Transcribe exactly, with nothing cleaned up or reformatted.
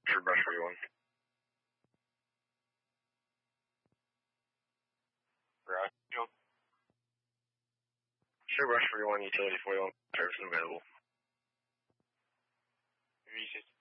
Sure, brush forty-one. Garage field. Sure, brush forty-one, utility forty-one, service available. three sixty.